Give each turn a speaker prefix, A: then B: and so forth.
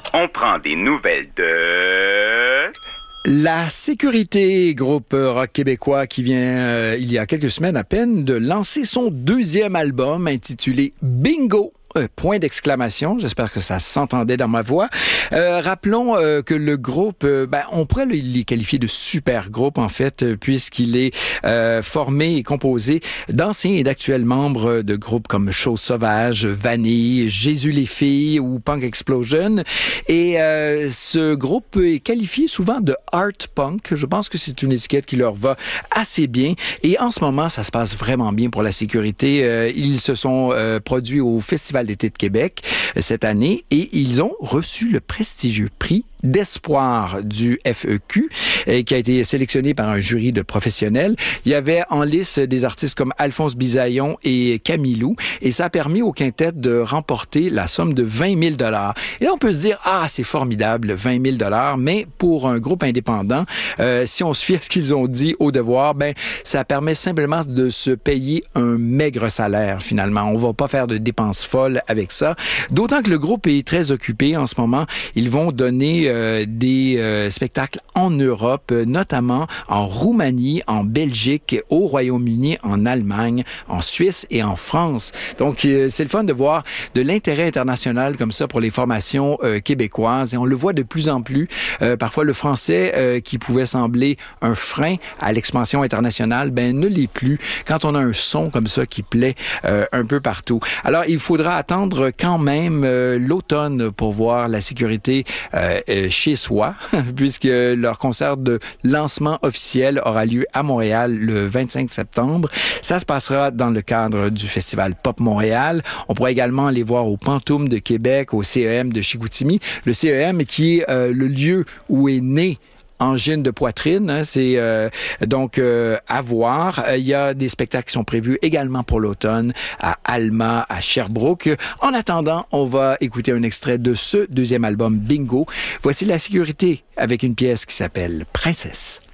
A: On prend des nouvelles de...
B: La Sécurité, groupe rock québécois qui vient, il y a quelques semaines à peine, de lancer son deuxième album intitulé Bingo! Point d'exclamation. J'espère que ça s'entendait dans ma voix. Rappelons que le groupe, on pourrait les qualifier de super groupe en fait, puisqu'il est formé et composé d'anciens et d'actuels membres de groupes comme Chose Sauvage, Vanille, Jésus les filles ou Punk Explosion. Et ce groupe est qualifié souvent de art punk. Je pense que c'est une étiquette qui leur va assez bien. Et en ce moment, ça se passe vraiment bien pour la Sécurité. Ils se sont produits au Festival d'été de Québec cette année et ils ont reçu le prestigieux prix d'espoir du FEQ qui a été sélectionné par un jury de professionnels. Il y avait en lice des artistes comme Alphonse Bisaillon et Camilou et ça a permis au quintet de remporter la somme de 20 000 $. Et là, on peut se dire, c'est formidable, 20 000 $, mais pour un groupe indépendant, si on se fie à ce qu'ils ont dit au devoir, ça permet simplement de se payer un maigre salaire finalement. On va pas faire de dépenses folles avec ça. D'autant que le groupe est très occupé en ce moment. Ils vont donner des spectacles en Europe, notamment en Roumanie, en Belgique, au Royaume-Uni, en Allemagne, en Suisse et en France. Donc, c'est le fun de voir de l'intérêt international comme ça pour les formations québécoises. Et on le voit de plus en plus. Parfois, le français qui pouvait sembler un frein à l'expansion internationale, ne l'est plus quand on a un son comme ça qui plaît un peu partout. Alors, il faudra attendre quand même l'automne pour voir la Sécurité chez soi, puisque leur concert de lancement officiel aura lieu à Montréal le 25 septembre. Ça se passera dans le cadre du Festival Pop Montréal. On pourra également les voir au Pantoum de Québec, au CEM de Chicoutimi. Le CEM qui est le lieu où est né angine de poitrine, c'est donc à voir. Il y a des spectacles qui sont prévus également pour l'automne à Alma, à Sherbrooke. En attendant, on va écouter un extrait de ce deuxième album Bingo. Voici la Sécurité avec une pièce qui s'appelle Princesse.